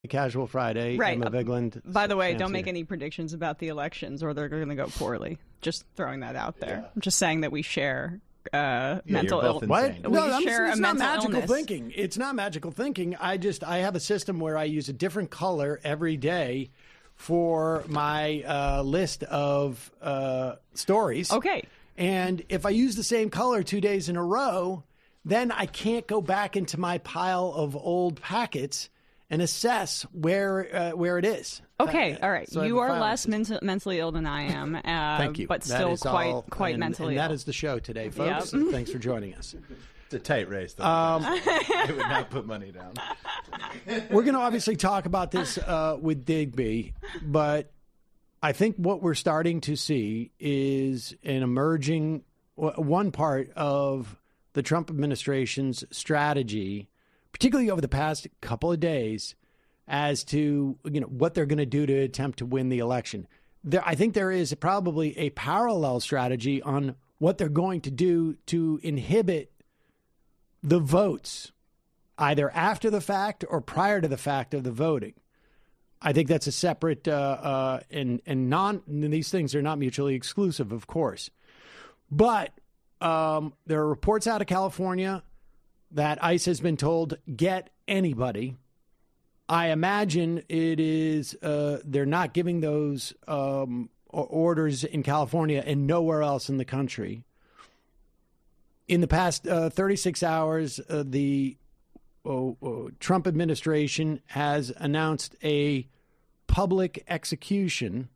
Casual Friday. Right. Emma Vigeland. By the way, Sam's don't make here. any predictions about the elections or they're going to go poorly. Just throwing that out there. I'm just saying that we share mental you're both illness. What? insane. We No, share it's a not mental magical illness. thinking. It's not magical thinking. I have a system where I use a different color every day for my list of stories. Okay. And if I use the same color 2 days in a row, then I can't go back into my pile of old packets and assess where it is. Okay, all right. So I have You a are filing less system. mentally ill than I am. Thank you. But That still is quite all- quite mentally and that ill. is the show today, folks. Yep. Thanks for joining us. It's a tight race, though. I would not put money down. We're going to obviously talk about this with Digby, but I think what we're starting to see is an emerging one part of the Trump administration's strategy, particularly over the past couple of days, as to what they're going to do to attempt to win the election. I think there is probably a parallel strategy on what they're going to do to inhibit the votes, either after the fact or prior to the fact of the voting. I think that's a separate and these things are not mutually exclusive, of course. But there are reports out of California that ICE has been told, get anybody. I imagine it is they're not giving those orders in California and nowhere else in the country. In the past 36 hours, the Trump administration has announced a public execution,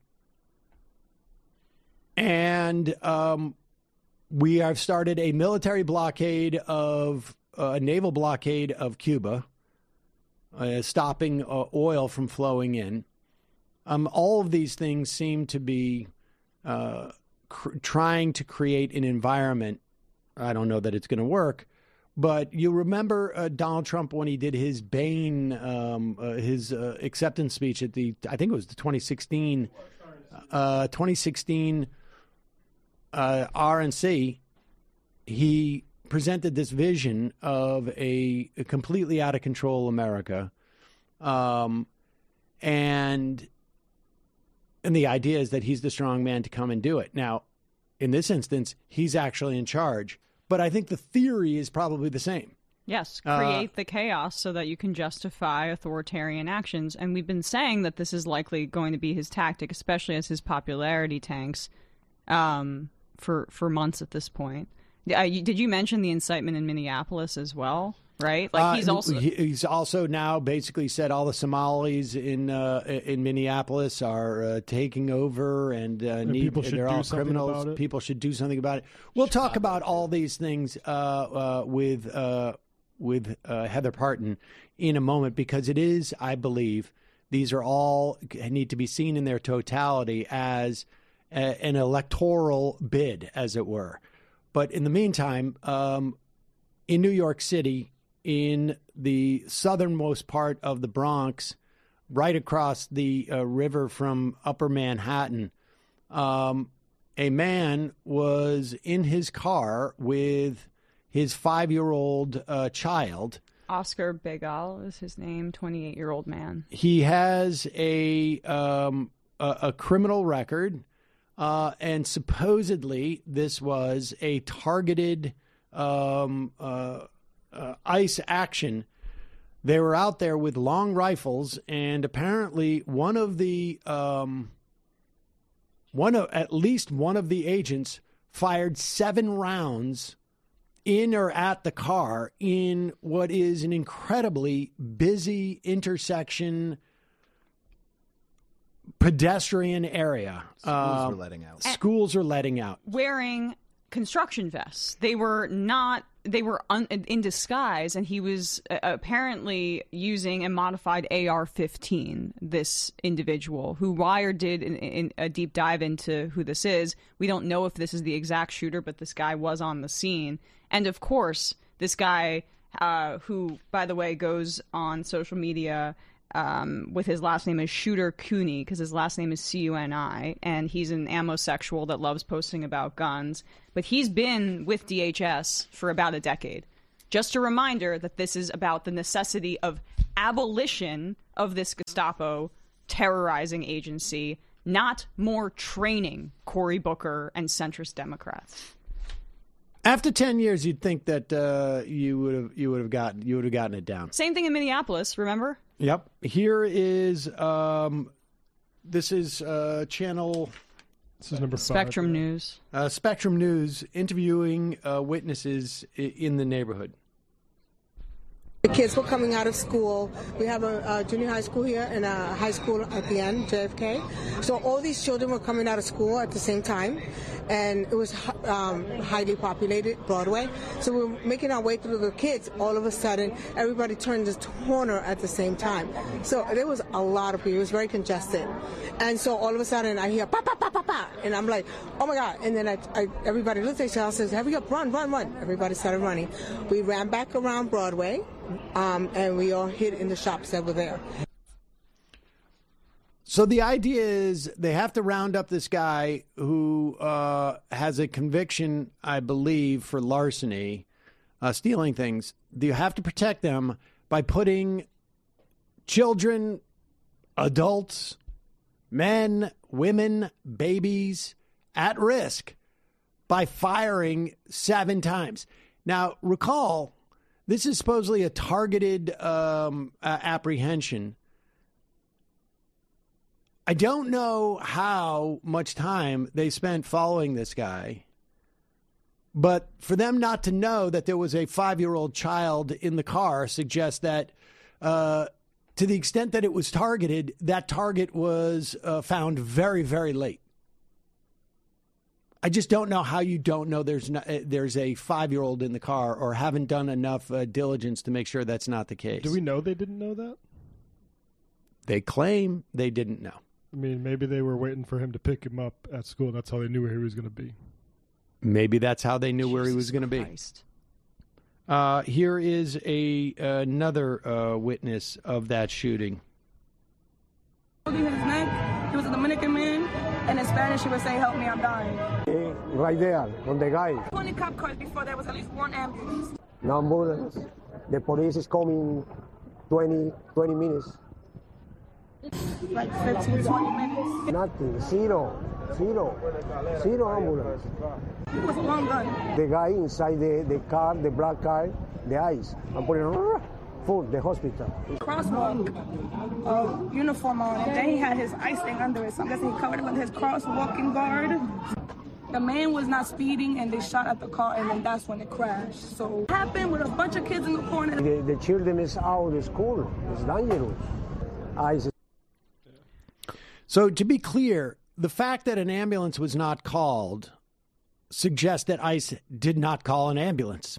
and we have started a military blockade of a naval blockade of Cuba, stopping oil from flowing in. All of these things seem to be trying to create an environment. I don't know that it's going to work, but you remember Donald Trump when he did his his acceptance speech at I think it was the 2016 RNC. He presented this vision of a completely out of control America, and the idea is that he's the strong man to come and do it. Now, in this instance, he's actually in charge. But I think the theory is probably the same. Yes, create the chaos so that you can justify authoritarian actions. And we've been saying that this is likely going to be his tactic, especially as his popularity tanks for months at this point. Did you mention the incitement in Minneapolis as well? Right, like he's also now basically said all the Somalis in Minneapolis are taking over and they're all criminals. People should do something about it. We'll talk about all these things with Heather Parton in a moment, because it is, I believe, these are all need to be seen in their totality as an electoral bid, as it were. But in the meantime, in New York City, in the southernmost part of the Bronx, right across the river from Upper Manhattan, a man was in his car with his 5-year-old child. Oscar Begal is his name, 28-year-old man. He has a criminal record, and supposedly this was a targeted ICE action. They were out there with long rifles, and apparently at least one of the agents fired 7 rounds in or at the car in what is an incredibly busy intersection pedestrian area. Schools were letting out. Schools are letting out. Wearing construction vests. They were in disguise, and he was apparently using a modified AR-15, this individual, who Wire did in a deep dive into who this is. We don't know if this is the exact shooter, but this guy was on the scene. And, of course, this guy, who, by the way, goes on social media with his last name is Shooter Cooney, because his last name is Cuni, and he's an ammosexual that loves posting about guns. But he's been with DHS for about a decade. Just a reminder that this is about the necessity of abolition of this Gestapo terrorizing agency, not more training Cory Booker and centrist Democrats. After 10 years, you'd think that you would have gotten it down. Same thing in Minneapolis, remember? Yep. Here is this is channel. This is number 5. Spectrum News. Spectrum News interviewing witnesses in the neighborhood. The kids were coming out of school. We have a junior high school here and a high school at the end, JFK. So all these children were coming out of school at the same time, and it was highly populated, Broadway. So we were making our way through the kids. All of a sudden, everybody turned this corner at the same time. So there was a lot of people. It was very congested. And so all of a sudden, I hear, pa, pa, pa, pa, pa, and I'm like, oh my God. And then everybody looked at each other and says, hurry up, run, run, run. Everybody started running. We ran back around Broadway. And we all hid in the shops that were there. So the idea is they have to round up this guy who has a conviction, I believe, for larceny, stealing things. You have to protect them by putting children, adults, men, women, babies at risk by firing 7 times. Now, recall, this is supposedly a targeted apprehension. I don't know how much time they spent following this guy, but for them not to know that there was a 5-year-old child in the car suggests that to the extent that it was targeted, that target was found very, very late. I just don't know how you don't know there's a 5-year-old in the car or haven't done enough diligence to make sure that's not the case. Do we know they didn't know that? They claim they didn't know. I mean, maybe they were waiting for him to pick him up at school. That's how they knew where he was going to be. Maybe that's how they knew where he was going to be. Here is another witness of that shooting. His neck. He was a Dominican man, and in Spanish he would say, "Help me, I'm dying." Right there, on the guy. 20 cop cars before there was at least one ambulance. No ambulance. The police is coming 20 minutes. Like 15, 20 minutes. Nothing. Zero ambulance. It was a long gun. The guy inside the car, the black car, the ice. I'm putting for the hospital. Crosswalk uniform on, and then he had his ice thing under it. So I'm guessing he covered it with his crosswalking guard. The man was not speeding, and they shot at the car, and then that's when it crashed. So it happened with a bunch of kids in the corner. The children is out of school. It's dangerous. Ice. So to be clear, the fact that an ambulance was not called suggests that ICE did not call an ambulance.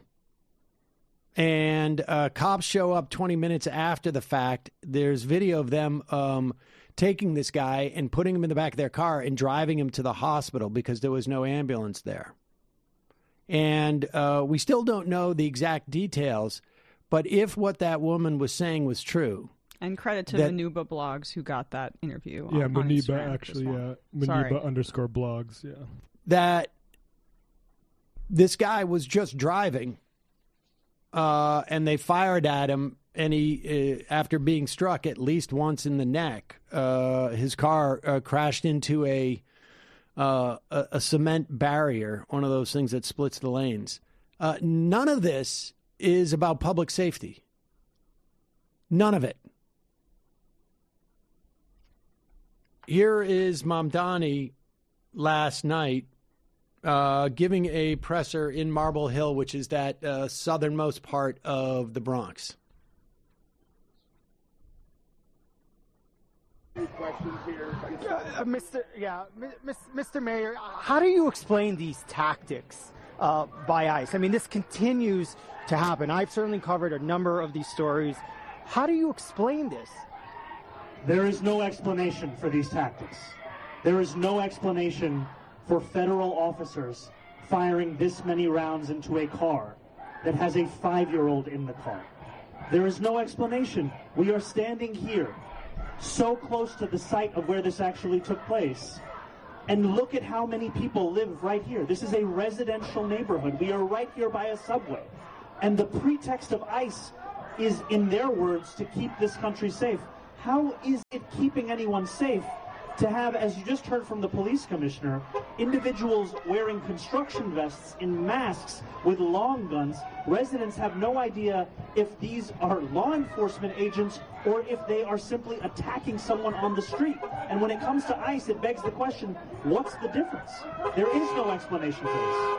And cops show up 20 minutes after the fact. There's video of them taking this guy and putting him in the back of their car and driving him to the hospital because there was no ambulance there. And we still don't know the exact details, but if what that woman was saying was true. And credit to Muniba Blogs who got that interview. Yeah, on Muniba Instagram actually, well. Muniba_blogs, yeah. That this guy was just driving. And they fired at him, and he, after being struck at least once in the neck, his car crashed into a cement barrier, one of those things that splits the lanes. None of this is about public safety. None of it. Here is Mamdani last night giving a presser in Marble Hill, which is that southernmost part of the Bronx. Questions here, Mr. Mayor, how do you explain these tactics by ICE? I mean, this continues to happen. I've certainly covered a number of these stories. How do you explain this? There is no explanation for these tactics. There is no explanation for federal officers firing this many rounds into a car that has a 5-year-old in the car. There is no explanation. We are standing here, so close to the site of where this actually took place. And look at how many people live right here. This is a residential neighborhood. We are right here by a subway. And the pretext of ICE is, in their words, to keep this country safe. How is it keeping anyone safe to have, as you just heard from the police commissioner, individuals wearing construction vests in masks with long guns? Residents have no idea if these are law enforcement agents or if they are simply attacking someone on the street. And when it comes to ICE, it begs the question, what's the difference? There is no explanation for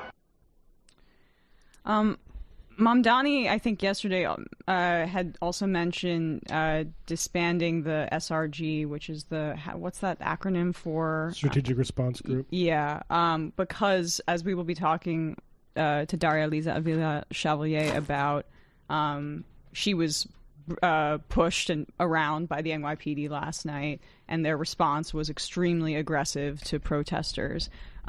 this. Mamdani, I think yesterday, had also mentioned disbanding the SRG, which is what's that acronym for? Strategic Response Group. Yeah, because as we will be talking to Daria Liza Avila Chevalier about, she was pushed around by the NYPD last night, and their response was extremely aggressive to protesters.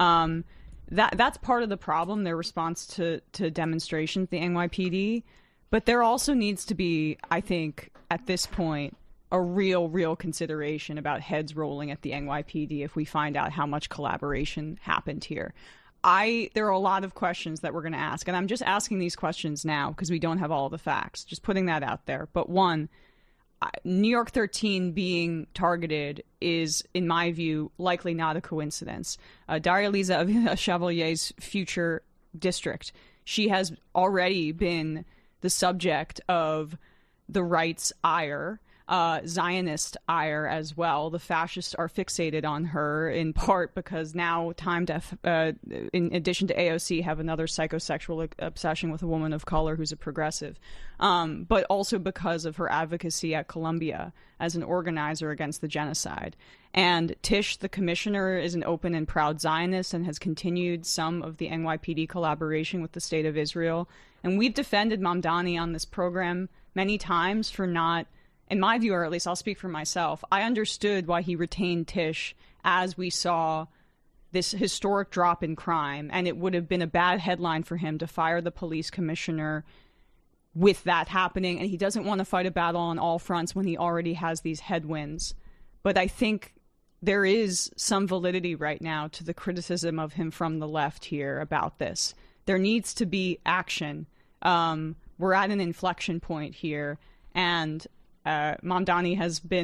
That's part of the problem, their response to demonstrations, the NYPD. But there also needs to be, I think, at this point, a real consideration about heads rolling at the NYPD if we find out how much collaboration happened here. There are a lot of questions that we're going to ask, and I'm just asking these questions now because we don't have all the facts, just putting that out there. But one, New York 13 being targeted is, in my view, likely not a coincidence. Daria Liza Avila Chevalier's future district, she has already been the subject of the right's ire, Zionist ire as well. The fascists are fixated on her in part because now Time Def, in addition to AOC, have another psychosexual obsession with a woman of color who's a progressive, but also because of her advocacy at Columbia as an organizer against the genocide. And Tish, the commissioner, is an open and proud Zionist and has continued some of the NYPD collaboration with the State of Israel. And we've defended Mamdani on this program many times for not, in my view, or at least I'll speak for myself, I understood why he retained Tish as we saw this historic drop in crime, and it would have been a bad headline for him to fire the police commissioner with that happening, and he doesn't want to fight a battle on all fronts when he already has these headwinds. But I think there is some validity right now to the criticism of him from the left here about this. There needs to be action. We're at an inflection point here, and Mamdani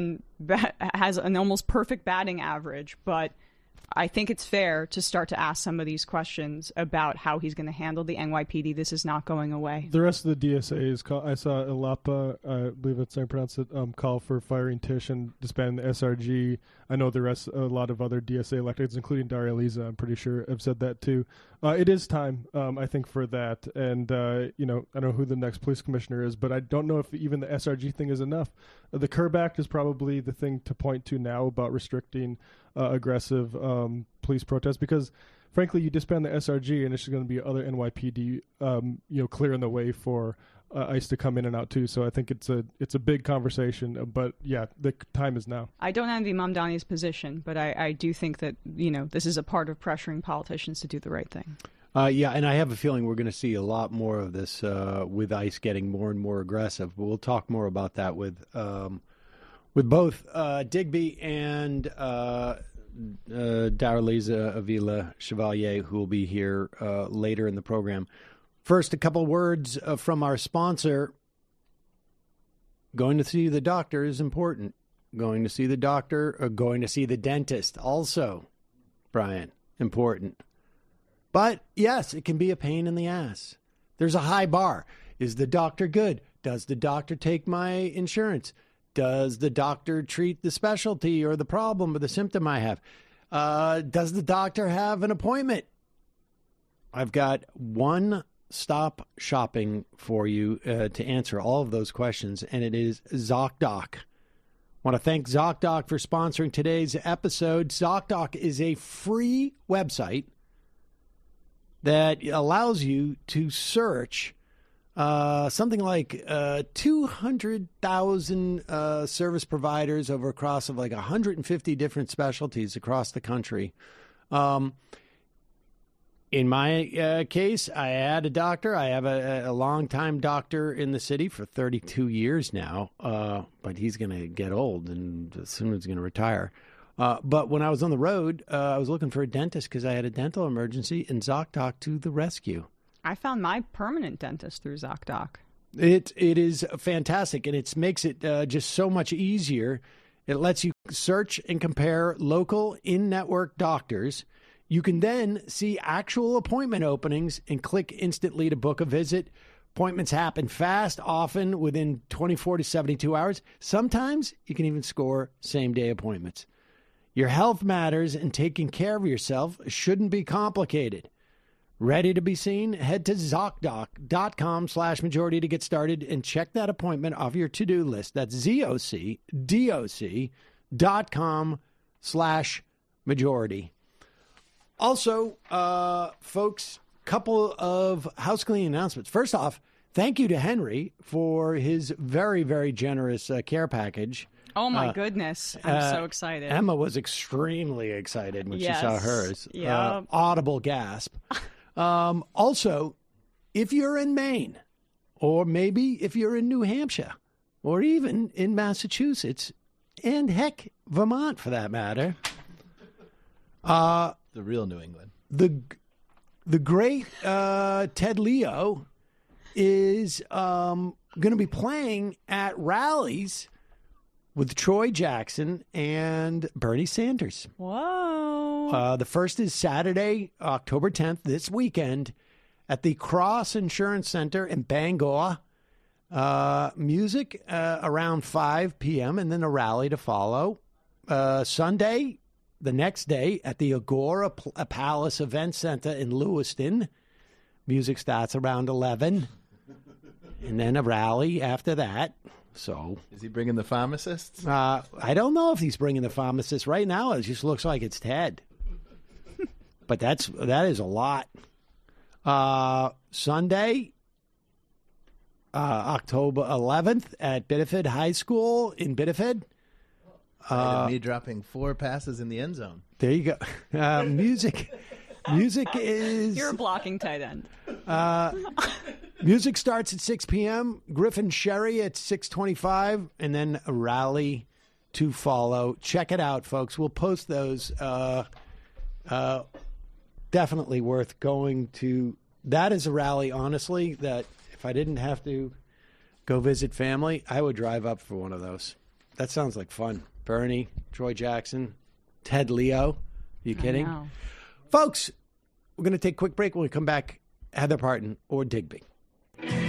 has an almost perfect batting average, but I think it's fair to start to ask some of these questions about how he's going to handle the NYPD. This is not going away. The rest of the DSA is called. I saw Ilapa, I believe that's how you pronounce it, call for firing Tish and disbanding the SRG. I know a lot of other DSA electeds, including Daria Liza, I'm pretty sure, have said that too. It is time, I think, for that. And, I don't know who the next police commissioner is, but I don't know if even the SRG thing is enough. The Curb Act is probably the thing to point to now about restricting aggressive police protests, because frankly, you disband the SRG and it's going to be other NYPD, clearing the way for ICE to come in and out too. So I think it's a big conversation, but yeah, the time is now. I don't envy Mamdani's position, but I do think that, this is a part of pressuring politicians to do the right thing. Yeah, and I have a feeling we're going to see a lot more of this with ICE getting more and more aggressive. But we'll talk more about that with both Digby and Daraliza Avila Chevalier, who will be here later in the program. First, a couple words from our sponsor. Going to see the doctor is important. Going to see the doctor, or going to see the dentist also, Brian, important. But, yes, it can be a pain in the ass. There's a high bar. Is the doctor good? Does the doctor take my insurance? Does the doctor treat the specialty or the problem or the symptom I have? Does the doctor have an appointment? I've got one-stop shopping for you to answer all of those questions, and it is ZocDoc. I want to thank ZocDoc for sponsoring today's episode. ZocDoc is a free website that allows you to search something like 200,000 service providers over across of like 150 different specialties across the country. In my case, I had a doctor. I have a longtime doctor in the city for 32 years now, but he's going to get old and soon he's going to retire. But when I was on the road, I was looking for a dentist because I had a dental emergency, and ZocDoc to the rescue. I found my permanent dentist through ZocDoc. It is fantastic, and it makes it just so much easier. It lets you search and compare local in-network doctors. You can then see actual appointment openings and click instantly to book a visit. Appointments happen fast, often within 24 to 72 hours. Sometimes you can even score same-day appointments. Your health matters, and taking care of yourself shouldn't be complicated. Ready to be seen? Head to ZocDoc.com/majority to get started and check that appointment off your to-do list. That's ZocDoc.com/majority. Also, folks, couple of house cleaning announcements. First off, thank you to Henry for his very, very generous care package. Oh, my goodness. I'm so excited. Emma was extremely excited when she saw hers. Yeah. Audible gasp. Also, if you're in Maine, or maybe if you're in New Hampshire, or even in Massachusetts, and heck, Vermont for that matter. The real New England. The great Ted Leo is going to be playing at rallies with Troy Jackson and Bernie Sanders. Whoa. The first is Saturday, October 10th, this weekend, at the Cross Insurance Center in Bangor. Music around 5 p.m. and then a rally to follow. Sunday, the next day, at the Agora Palace Event Center in Lewiston. Music starts around 11. And then a rally after that. So, is he bringing the pharmacists? I don't know if he's bringing the pharmacists right now. It just looks like it's Ted, but that is a lot. Sunday, October 11th at Biddeford High School in Biddeford. Me dropping 4 passes in the end zone. There you go. Music is... You're a blocking tight end. Music starts at 6 p.m. Griffin Sherry at 6:25, and then a rally to follow. Check it out, folks. We'll post those. Definitely worth going to. That is a rally, honestly, that if I didn't have to go visit family, I would drive up for one of those. That sounds like fun. Bernie, Troy Jackson, Ted Leo. Are you kidding? Folks, we're going to take a quick break. When we come back, Heather Parton or Digby.